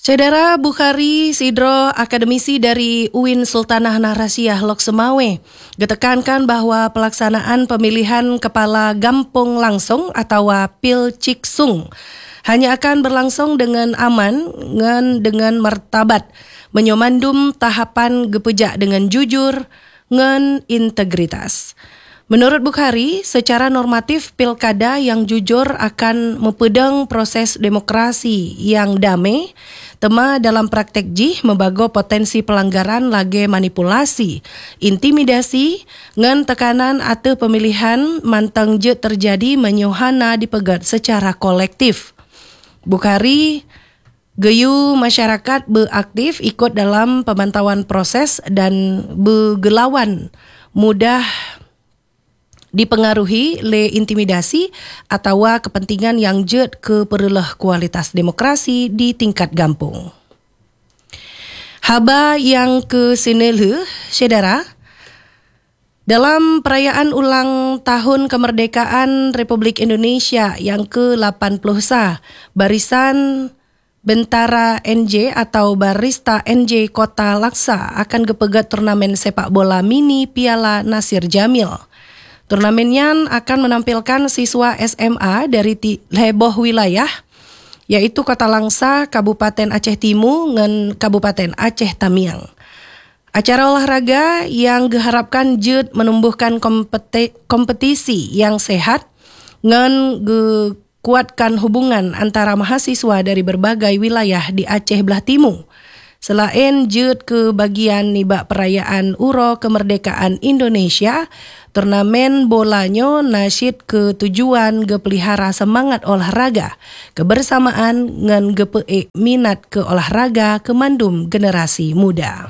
Saudara Bukhari Sidro, akademisi dari UIN Sultanah Narasiyah Lok Semawe, getekankan bahwa pelaksanaan pemilihan kepala gampung langsung atau Pilciksung hanya akan berlangsung dengan aman dengan martabat, menyomandum tahapan gepejak dengan jujur ngan integritas. Menurut Bukhari, secara normatif pilkada yang jujur akan mempedang proses demokrasi yang damai, tema dalam praktek jih membago potensi pelanggaran lage manipulasi, intimidasi, ngan tekanan atau pemilihan mantang je terjadi menyohana dipegat secara kolektif. Bukhari geyu masyarakat beaktif ikut dalam pemantauan proses dan begelawan mudah dipengaruhi le intimidasi atau kepentingan yang jet ke perelah kualitas demokrasi di tingkat gampung. Haba yang ke sinele, saudara, dalam perayaan ulang tahun kemerdekaan Republik Indonesia yang ke-80, barisan Bentara NJ atau Barista NJ Kota Laksa akan gepegat turnamen sepak bola mini Piala Nasir Jamil. Turnamennya akan menampilkan siswa SMA dari leboh wilayah, yaitu Kota Langsa, Kabupaten Aceh Timur, dan Kabupaten Aceh Tamiang. Acara olahraga yang diharapkan jut menumbuhkan kompetisi yang sehat, dan kuatkan hubungan antara mahasiswa dari berbagai wilayah di Aceh belah Timur. Selain jut ke bagian nibak perayaan Uro Kemerdekaan Indonesia, turnamen bolanya nasyid ke tujuan gepelihara semangat olahraga, kebersamaan ngan gepeek minat ke olahraga kemandum generasi muda.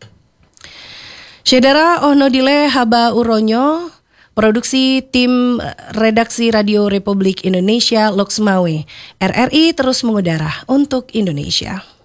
Saudara ohnodile haba uronyo, produksi tim redaksi Radio Republik Indonesia Lok Semawe, RRI terus mengudara untuk Indonesia.